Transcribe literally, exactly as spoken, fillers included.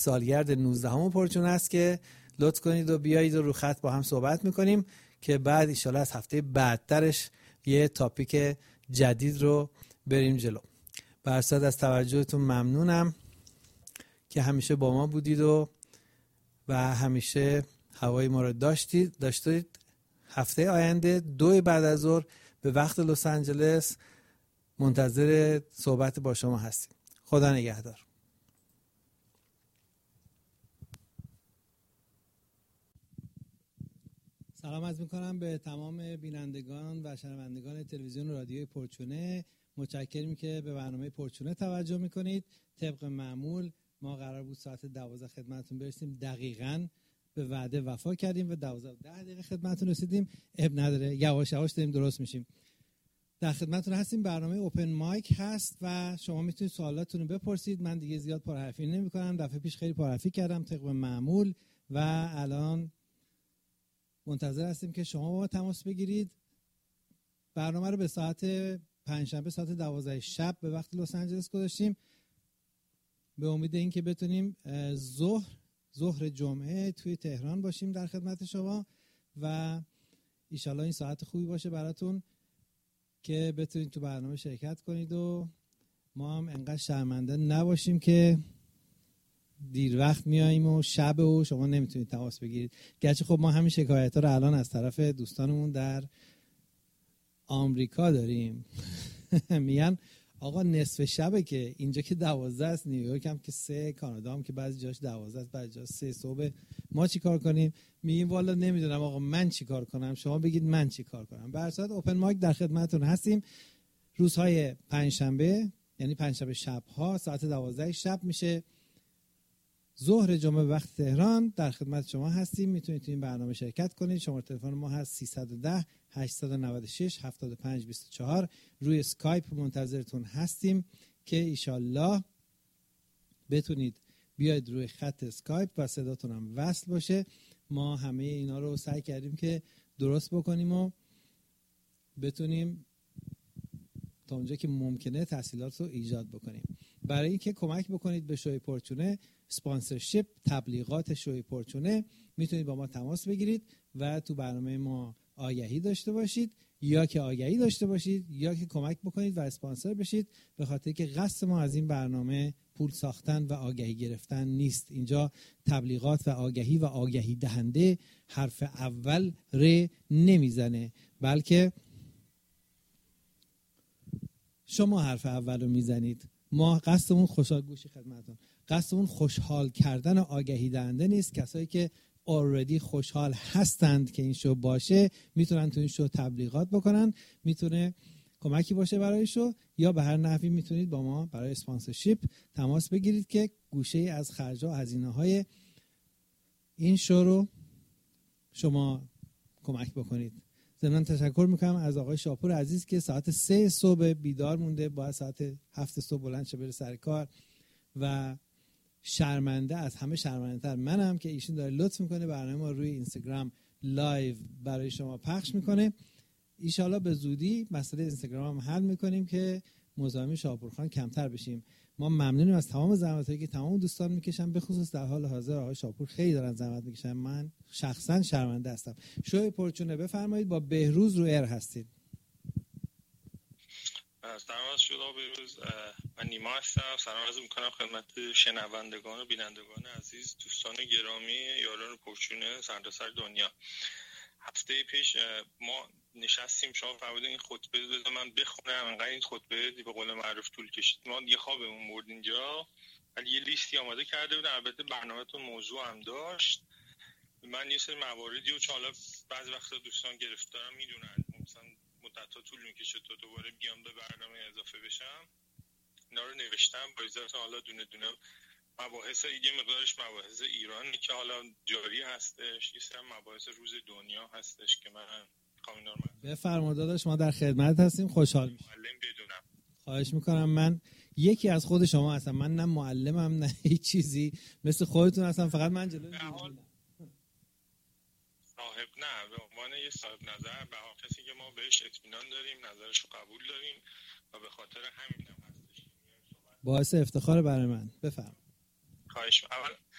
سالگرد نوزدهم پرچونه است که لطف کنید و بیایید و رو خط با هم صحبت میکنیم که بعد ایشالا از هفته بعدترش یه تاپیک جدید رو بریم جلو. برصد از توجهتون ممنونم که همیشه با ما بودید و و همیشه هوای ما رو داشتید داشتید. هفته آینده دو بعد از ظهر به وقت لس آنجلس منتظر صحبت با شما هستیم. خدا نگهدار. سلام عرض می‌کنم به تمام بینندگان و شنوندگان تلویزیون و رادیوی پرچونه. متشکریم که به برنامه پرچونه توجه میکنید. طبق معمول ما قرار بود ساعت دوازده خدمتتون برسیم، دقیقاً به وعده وفا کردیم و دوازده و ده دقیقه خدمتتون رسیدیم. اب نداره، یواش یواش داریم درست میشیم. در خدمتتون هستیم. برنامه اوپن مایک هست و شما میتونید سوالاتتون رو بپرسید. من دیگه زیاد پرحرفی نمی‌کنم. دفعه پیش خیلی پرحرفی کردم طبق معمول و الان منتظر هستیم که شما با ما تماس بگیرید. برنامه رو به ساعت پنجشنبه ساعت دوازده شب به وقت لس آنجلس گذاشتیم به امید اینکه بتونیم ظهر ظهر جمعه توی تهران باشیم در خدمت شما و ایشالله این ساعت خوبی باشه براتون که بتونید تو برنامه شرکت کنید و ما هم انقدر شرمنده نباشیم که دیر وقت میاییم و شب و شما نمیتونید تماس بگیرید. گرچه خب ما همین شکایت ها رو الان از طرف دوستانمون در آمریکا داریم. میگن آقا نصف شبه که اینجا که دوازده است، نیویورک هم که سه، کانادا هم که بعضی جاش دوازده است، بعضی جاش سه صبح. ما چی کار کنیم؟ میگیم والا نمیدونم آقا من چی کار کنم، شما بگید من چی کار کنم. به هر صورت اوپن مایک در خدمتتون هستیم. روزهای پنجشنبه یعنی پنجشنبه شب ها ساعت دوازده شب میشه ظهر جمعه وقت تهران در خدمت شما هستیم. میتونید تو این برنامه شرکت کنید. شماره تلفن ما هست سیصد و ده هشتصد و نود و شش هفتاد و پنج بیست و چهار. روی اسکایپ منتظرتون هستیم که ایشالله بتونید بیاید روی خط اسکایپ و صداتون هم وصل باشه. ما همه اینا رو سعی کردیم که درست بکنیم و بتونیم تا اونجا که ممکنه تحصیلات رو ایجاد بکنیم. برای اینکه کمک بکنید به شوی پرچونه، اسپانسرشیپ، تبلیغات شوی پرچونه، میتونید با ما تماس بگیرید و تو برنامه ما آگهی داشته باشید، یا که آگهی داشته باشید یا که کمک بکنید و اسپانسر بشید، به خاطر که قصد ما از این برنامه پول ساختن و آگهی گرفتن نیست. اینجا تبلیغات و آگهی و آگهی دهنده حرف اول ر نمیزنه، بلکه شما حرف اول رو میزنید. ما قصدمون خوشحال گوشی خدمتتون قصدمون خوشحال کردن و آگهی دهنده نیست. کسایی که already خوشحال هستند که این شو باشه میتونن تو این شو تبلیغات بکنن، میتونه کمکی باشه برای شو، یا به هر نحوی میتونید با ما برای اسپانسرشیپ تماس بگیرید که گوشه از خرج و هزینه‌های این شو رو شما کمک بکنید. ضمن تشکر میکنم از آقای شاپور عزیز که ساعت سه صبح بیدار مونده، باید ساعت هفت صبح بلند شه بره سر کار و شرمنده، از همه شرمنده تر منم که ایشون داره لطف میکنه برنامه ما روی اینستاگرام لایو برای شما پخش میکنه. ایشالا به زودی مسئله اینستاگرام هم حل میکنیم که مزاحم شاپورخان کمتر بشیم. ما ممنونیم از تمام زحمتایی که تمام دوستان میکشن، به خصوص در حال حاضر آقای شاپور خیلی دارن زحمت میکشن. من شخصا شرمنده هستم. شوی پرچونه بفرمایید، با بهروز رو ایر هستید. سلام از شما بهروز، من نیما هستم. سلام عرض میکنم خدمت شنوندگان و بینندگان عزیز، دوستان گرامی، یاران پرچونه سرتاسر دنیا. هفته پیش ما نشستیم، شما فرمودین این خطبه رو من بخونم، انقدر این خطبه به قول معروف طول کشید، ما یه خوابمون برد اینجا، ولی یه لیستی آماده کرده بودم. البته برنامه‌تون موضوع هم داشت. من یه سری مواردی رو چون حالا بعضی وقتا دوستان گرفتارم میدونن، مثلا مدت‌ها طول میکشه تا دوباره بیام به برنامه اضافه بشم، اینا رو نوشتم با اجازه حالا دونه دونه مباحث، یه مقدارش مباحث ایرانی که حالا جاری هستش، یه سری مباحث روز دنیا هستش که من می‌خوام اینا رو بفرمایید داداش، ما در خدمت هستیم. خوشحال میشم معلم بدونم. خواهش میکنم. من یکی از خود شما هستم، من نه معلمم نه هیچ چیزی، مثل خودتون هستم، فقط من جلوی صاحب نه به عنوان یه صاحب نظر، به هر کسی که ما بهش اطمینان داریم، نظرش رو قبول داریم و به خاطر همین هم هستش. باعث افتخار برای من. بفرمایید. خواهش اول